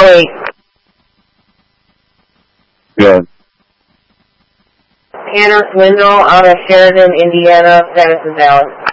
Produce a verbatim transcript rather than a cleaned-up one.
eight. Good. Tanner Swindle out of Sheridan, Indiana. That is valid.